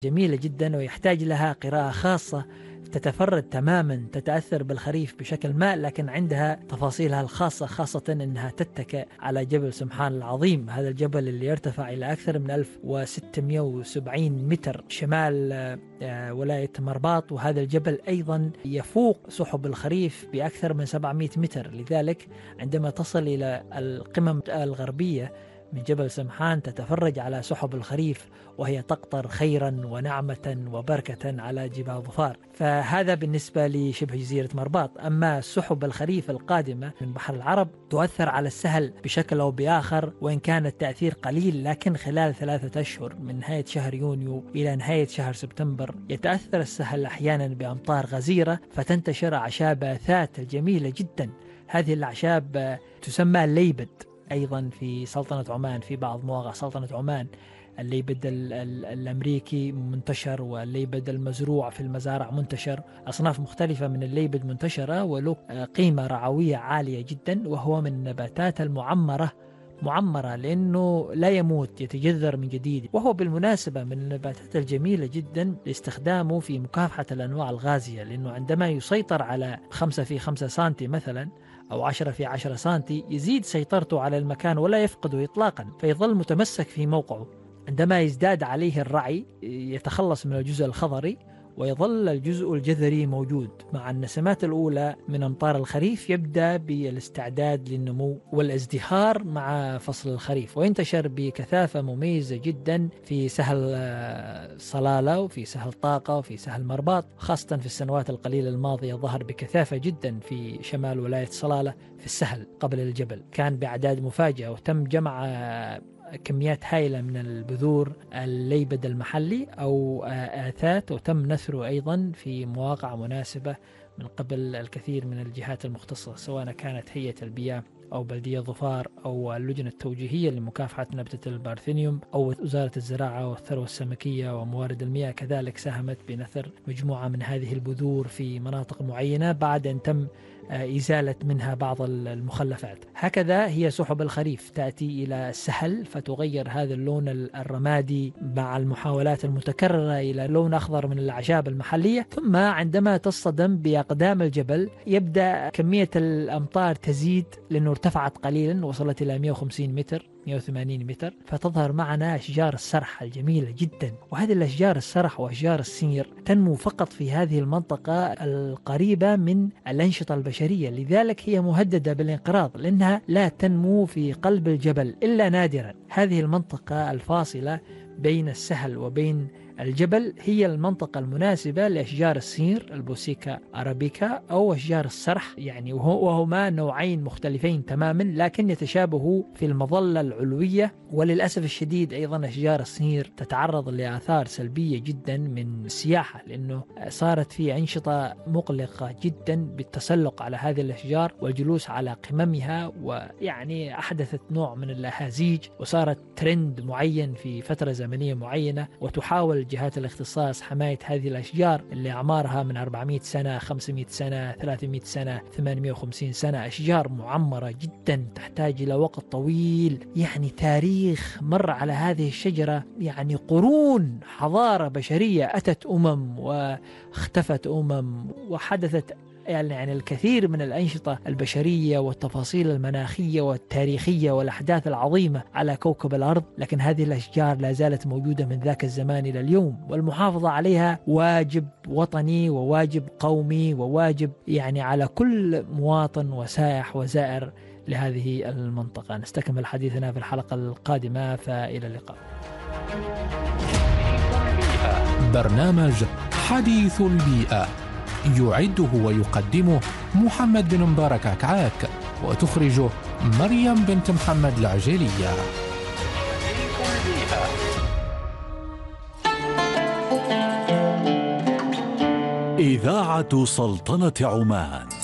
جميلة جدا ويحتاج لها قراءة خاصة تتفرد تماما، تتأثر بالخريف بشكل ما، لكن عندها تفاصيلها الخاصة، خاصة أنها تتكئ على جبل سمحان العظيم. هذا الجبل اللي يرتفع إلى أكثر من 1670 متر شمال ولاية مرباط، وهذا الجبل أيضا يفوق سحب الخريف بأكثر من 700 متر. لذلك عندما تصل إلى القمم الغربية من جبل سمحان تتفرج على سحب الخريف وهي تقطر خيرا ونعمة وبركة على جبال ظفار. فهذا بالنسبة لشبه جزيرة مرباط. أما سحب الخريف القادمة من بحر العرب تؤثر على السهل بشكل أو بآخر، وإن كان التأثير قليل، لكن خلال 3 أشهر من نهاية شهر يونيو إلى نهاية شهر سبتمبر يتأثر السهل أحيانا بأمطار غزيرة، فتنتشر أعشاب آثات جميلة جدا. هذه الأعشاب تسمى الليبد أيضا في سلطنة عمان، في بعض مواقع سلطنة عمان الليبد الأمريكي منتشر، والليبد المزروع في المزارع منتشر. أصناف مختلفة من الليبد منتشرة وله قيمة رعوية عالية جدا، وهو من النباتات المعمرة لأنه لا يموت، يتجذر من جديد، وهو بالمناسبة من النباتات الجميلة جدا لاستخدامه في مكافحة الأنواع الغازية، لأنه عندما يسيطر على 5 في 5 سنتي مثلا أو 10 في 10 سنتي يزيد سيطرته على المكان ولا يفقده إطلاقا، فيظل متمسك في موقعه. عندما يزداد عليه الرعي يتخلص من الجزء الخضري ويظل الجزء الجذري موجود. مع النسمات الأولى من أمطار الخريف يبدأ بالاستعداد للنمو والازدهار مع فصل الخريف، وينتشر بكثافة مميزة جدا في سهل صلالة وفي سهل طاقة وفي سهل مرباط، خاصة في السنوات القليلة الماضية ظهر بكثافة جدا في شمال ولاية صلالة في السهل قبل الجبل، كان بأعداد مفاجئة، وتم جمع كميات هائلة من البذور الليبد المحلي أو آثات، وتم نثره أيضا في مواقع مناسبة من قبل الكثير من الجهات المختصة، سواء كانت هيئة البيئة أو بلدية ظفار أو اللجنة التوجيهية لمكافحة نبتة البارثينيوم أو وزارة الزراعة والثروة السمكية وموارد المياه، كذلك ساهمت بنثر مجموعة من هذه البذور في مناطق معينة بعد أن تم إزالة منها بعض المخلفات. هكذا هي سحب الخريف تأتي إلى السهل فتغير هذا اللون الرمادي مع المحاولات المتكررة إلى لون أخضر من الأعشاب المحلية، ثم عندما تصطدم بأقدام الجبل يبدأ كمية الأمطار تزيد لأنه ارتفعت قليلا، وصلت إلى 150 متر 180 متر، فتظهر معنا أشجار السرح الجميلة جدا. وهذه الأشجار السرح وأشجار السير تنمو فقط في هذه المنطقة القريبة من الأنشطة البشرية، لذلك هي مهددة بالانقراض لأنها لا تنمو في قلب الجبل إلا نادرا. هذه المنطقة الفاصلة بين السهل وبين الجبل هي المنطقة المناسبة لأشجار السير البوسيكا أرابيكا أو أشجار السرح، يعني وهما نوعين مختلفين تماما لكن يتشابهوا في المظلة العلوية. وللأسف الشديد أيضا أشجار السير تتعرض لآثار سلبية جدا من السياحة، لأنه صارت في أنشطة مقلقة جدا بالتسلق على هذه الأشجار والجلوس على قممها، ويعني أحدثت نوع من الأهازيج وصارت ترند معين في فترة زمنية معينة، وتحاول جهات الاختصاص حماية هذه الأشجار اللي أعمارها من 400 سنة 500 سنة 300 سنة 850 سنة، أشجار معمرة جدا تحتاج إلى وقت طويل، يعني تاريخ مر على هذه الشجرة، يعني قرون حضارة بشرية، أتت واختفت وحدثت يعني الكثير من الأنشطة البشرية والتفاصيل المناخية والتاريخية والأحداث العظيمة على كوكب الأرض، لكن هذه الأشجار لا زالت موجودة من ذاك الزمان إلى اليوم، والمحافظة عليها واجب وطني وواجب قومي وواجب يعني على كل مواطن وسائح وزائر لهذه المنطقة. نستكمل حديثنا في الحلقة القادمة، فإلى اللقاء. برنامج حديث البيئة يعده ويقدمه محمد بن مبارك عكعاك، وتخرجه مريم بنت محمد العجيلية. إذاعة سلطنة عمان.